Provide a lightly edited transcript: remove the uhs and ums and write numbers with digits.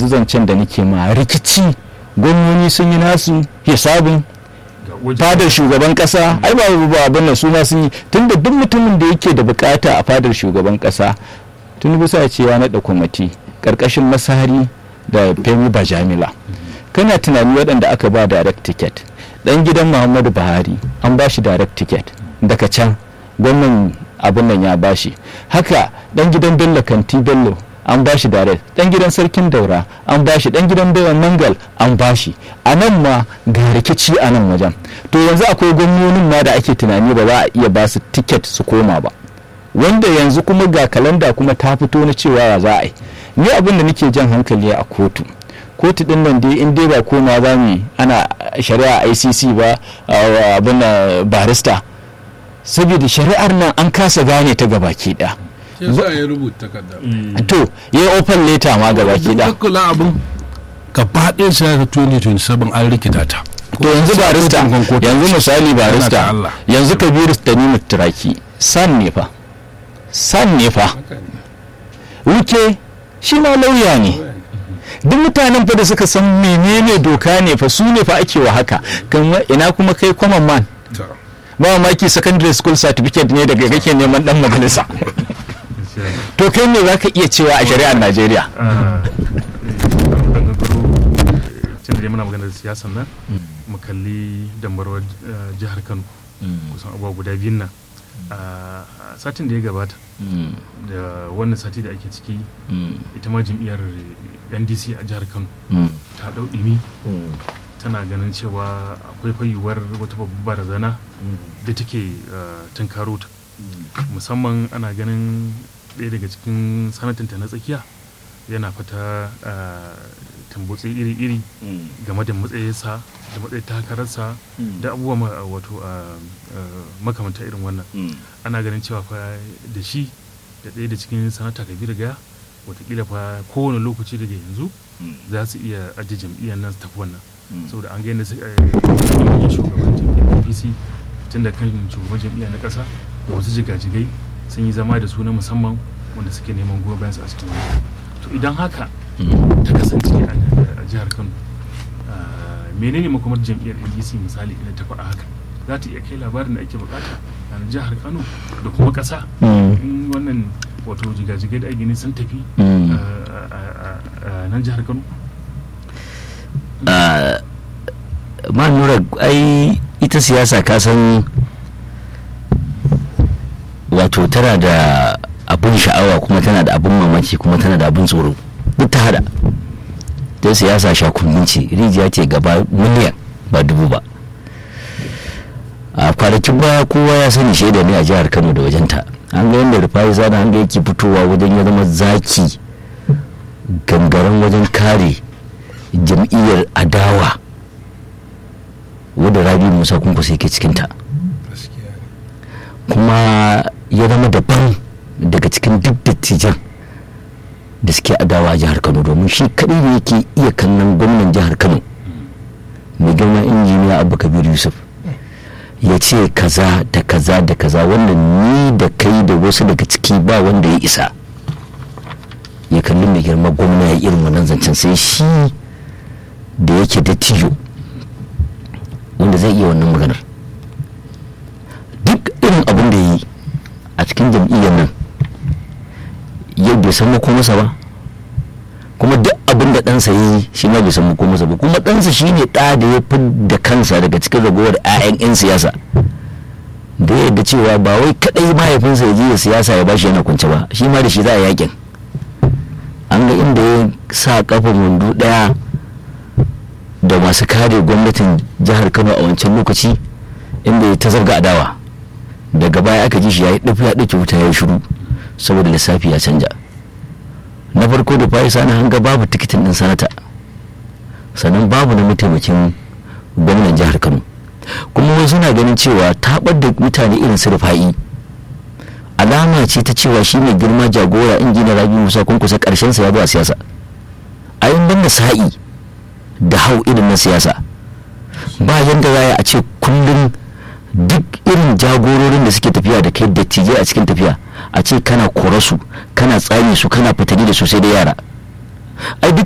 yanzu zancen da nake ma rikici gwamnoni sun yi nasu hisabin fadar shugaban kasa ai ba abin da su ma sun yi tunda duk mutumin da yake da bukata a fadar shugaban kasa tun bisa ce ya naɗa kwamiti karkashin masari da femi bajamila kana tunani waɗanda aka ba direct ticket dan gidan muhammadu buhari an ba shi direct ticket daga can gwamnan abin nan ya ba shi haka dan gidan bello kanti bello an ba shi direct dan gidan sarkin daura an ba shi dan gidan bayan mangal an ba shi a nan ma ga rikici a nan wajen to yanzu akwai gwamnonin ma da ake tunani ba za a iya ba su ticket su koma ba wanda yanzu kuma ga kalanda kuma ta fito na cewa za a yi ni abin da nake jan hankali a kotu din nan dai in dai ba koma za mu ana shari'a ICC ba abin barista saboda shari'ar nan an kasa gane ta gabaki ɗaya yasa ya rubuta takarda to ya yi open letter ma gabaki ɗaya kula abin gaba ɗaya sai ka 2027 an rikita ta to yanzu barista yanzu misali barista yanzu Kabiru Tanimu Turaki san ne fa wuke shi ma lauya ne duk mutanen fa da suka san menene doka ne fa su ne fa ake wa haka ina kuma kai common man ba maki secondary school certificate ne daga kake neman dan majalisa to kai ne zaka iya cewa a shari'ar Najeriya tun da muna maganar siyasan nan mu kalli dambarwar jihar Kano kusan abubuwa guda biyun nan a satin da ya gabata da wannan sati da ake ciki ita ma jam'iyyar NDC a jihar Kano ta dau dimi tana ganin cewa akwai fayuwar wata babbar barazana da take tunkaro ta musamman ana ganin ɗaya daga cikin sanatinta na tsakiya yana fata tambutse iri-iri game da matsayinsa da matsayin takararsa da abubuwa wato makamanta irin wannan ana ganin cewa fa da shi da ɗaya da cikin sanata Kabiru Gaya watakila fa kowane lokaci daga yanzu za su iya ajiye jam'iyyar nan su tafi wannan saboda an ga yadda shugaban jam'iyyar APC tun da kan shugaban jam'iyyar na ƙasa da wasu jigajigai sun yi zama da su na musamman wanda suke neman goyon bayansu a cikin wani to idan haka ta kasance a jihar Kano menene makomar jam'iyyar NDC misali idan ta faɗa haka za ta iya kai labarin da ake bukata a jihar Kano da kuma ƙasa in wannan wato jigajigai da gini sun tafi a nan jihar Kano ma nura ai ita siyasa ka san wato tana da abun sha'awa kuma tana da abun mamaki kuma tana da abun tsoro duk ta hada ta siyasa shakunninci rijiya ce gaba miliyan ba dubu ba a kwanakin baya kowa ya sani shaida ne a jihar Kano da wajenta an ga yadda Rufai Zana an ga yake fitowa wajen ya zama zaki gangaren wajen kare jam'iyyar adawa wadda Rabi Musa Kwankwaso yake cikinta kuma ya zama daban daga cikin duk dattijan da suke adawa a jihar Kano domin shi kaɗai ne yake iya kallon gwamnan jihar Kano mai girma injiniya Abba Kabir Yusuf ya ce kaza da kaza da kaza wannan ni da kai da wasu daga ciki ba wanda ya isa ya kalli mai girma gwamna ya irin wannan zancen sai shi da yake dattijo wanda zai iya wannan maganar duk irin abin da ya yi a cikin jam'iyyar nan yau bai san makomarsa ba kuma duk abin da ɗansa ya yi shi ma bai san makomarsa ba kuma ɗansa shi ne ɗa da ya fi da kansa daga cikin ragowar 'ya'yan 'yan siyasa da ya yadda cewa ba wai kaɗai mahaifinsa ya je ya siyasa ya bashi yana kwance ba shi ma da shi za a yakin an ga inda ya sa kafin wando ɗaya da masu kare gwamnatin jihar Kano a wancan lokaci inda ya ta zarga adawa daga baya aka ji shi ya yi ɗafi ya ɗauke wuta ya shiru saboda lissafi ya canja na farko da fayi sani hanga babu tikitin ɗin sanata sannan babu na mataimakin gwamnan jihar Kano kuma wai suna ganin cewa taɓar da mutane irin su Rufa'i alama ce ta cewa shi mai girma jagora injiniya Rabi Musa Kwankwaso ƙarshen sa ya zo a siyasa a yin banda sa'i da hau irin na siyasa ba yanda za a ce kullum duk irin jagororin da suke tafiya da kai dattijai a cikin tafiya a ce kana kora su kana tsani su kana fitani da su sai da yara ai duk